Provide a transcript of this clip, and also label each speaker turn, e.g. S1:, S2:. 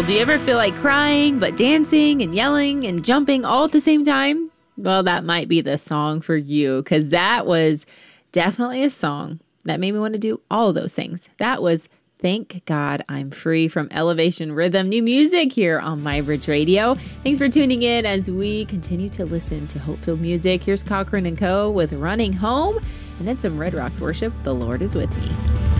S1: Do you ever feel like crying, but dancing and yelling and jumping all at the same time? Well, that might be the song for you, because that was definitely a song that made me want to do all of those things. That was Thank God I'm Free from Elevation Rhythm. New music here on MyBridge Radio. Thanks for tuning in as we continue to listen to Hope-Filled music. Here's Cochran & Co. with Running Home, and then some Red Rocks worship, The Lord Is With Me.